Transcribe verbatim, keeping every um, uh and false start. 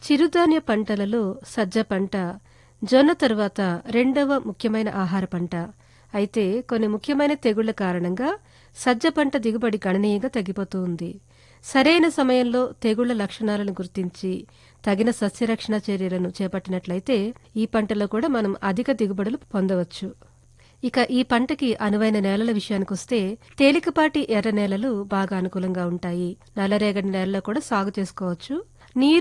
చిరుధాన్య పంటలలో సజ్జ పంట జొన్న తరువాత రెండవ ముఖ్యమైన ఆహార పంట. అయితే కొన్ని ముఖ్యమైన తెగుళ్ల కారణంగా సజ్జ పంట దిగుబడి గణనీయంగా తగ్గిపోతూ ఉంది. సరైన సమయంలో తెగుళ్ల లక్షణాలను గుర్తించి తగిన సస్యరక్షణ చర్యలను చేపట్టినట్లయితే ఈ పంటలో కూడా మనం అధిక దిగుబడులు పొందవచ్చు. ఇక ఈ పంటకి అనువైన నేలల విషయానికొస్తే తేలికపాటి ఎర్ర నేలలు బాగా అనుకూలంగా ఉంటాయి. నల్లరేగడి నేలలో కూడా సాగు చేసుకోవచ్చు. నీరు